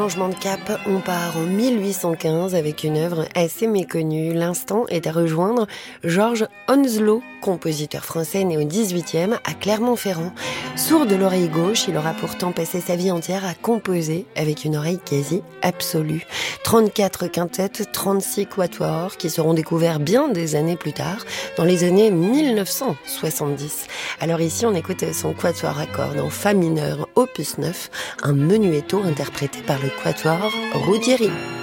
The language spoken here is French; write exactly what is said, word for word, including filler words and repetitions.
Changement de cap, on part en mille huit cent quinze avec une œuvre assez méconnue. L'instant est à rejoindre Georges Onslow, compositeur français né au dix-huitième à Clermont-Ferrand. Sourd de l'oreille gauche, il aura pourtant passé sa vie entière à composer avec une oreille quasi absolue. trente-quatre quintettes, trente-six quatuors qui seront découverts bien des années plus tard, dans les années mille neuf cent soixante-dix. Alors ici, on écoute son quatuor à cordes en fa mineur, opus neuf, un menuetto interprété par le quatuor Ruggieri.